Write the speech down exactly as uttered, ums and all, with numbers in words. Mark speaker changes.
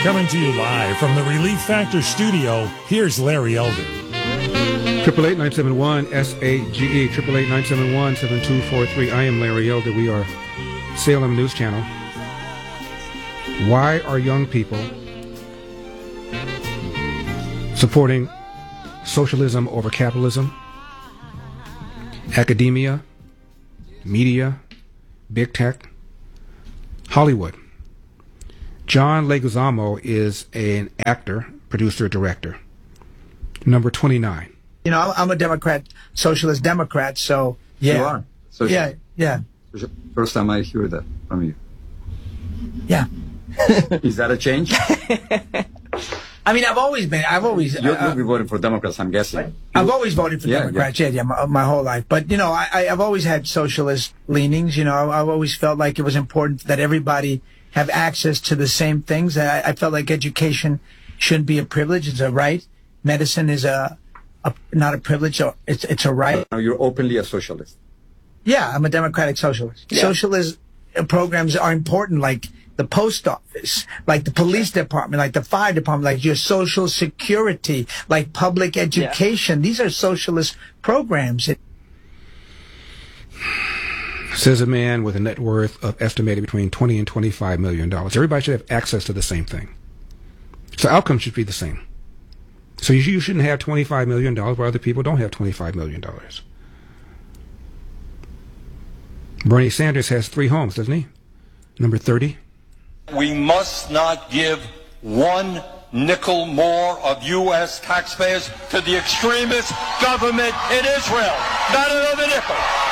Speaker 1: Coming to you live from the Relief Factor studio, here's Larry Elder.
Speaker 2: Triple eight nine seven one S A G E. Triple eight nine seven one seven two four three. I am Larry Elder. We are Salem News Channel. Why are young people supporting socialism over capitalism? Academia, media, big tech, Hollywood. John Leguizamo is an actor, producer, director. Number twenty-nine.
Speaker 3: You know, I'm a Democrat, socialist Democrat, so yeah.
Speaker 4: You are? So
Speaker 3: yeah, yeah.
Speaker 4: First time I hear that from you.
Speaker 3: Yeah.
Speaker 4: Is that a change?
Speaker 3: I mean, I've always been, I've always...
Speaker 4: You'll,
Speaker 3: uh,
Speaker 4: you'll be voting for Democrats, I'm guessing.
Speaker 3: I've always voted for
Speaker 4: yeah,
Speaker 3: Democrats, yeah, yeah, yeah my, my whole life. But, you know, I, I've always had socialist leanings. You know, I've always felt like it was important that everybody have access to the same things. I, I felt like education shouldn't be a privilege, it's a right. Medicine is a, a not a privilege, so it's, it's a right.
Speaker 4: Now you're openly a socialist.
Speaker 3: Yeah, I'm a democratic socialist. Yeah. Socialist programs are important, like the post office, like the police department, like the fire department, like your social security, like public education. Yeah. These are socialist programs. It
Speaker 2: Says a man with a net worth of estimated between twenty and twenty-five million dollars. Everybody should have access to the same thing. So outcomes should be the same. So you, you shouldn't have twenty-five million dollars where other people don't have twenty-five million dollars. Bernie Sanders has three homes, doesn't he? Number thirty.
Speaker 5: We must not give one nickel more of U S taxpayers to the extremist government in Israel. Not another nickel.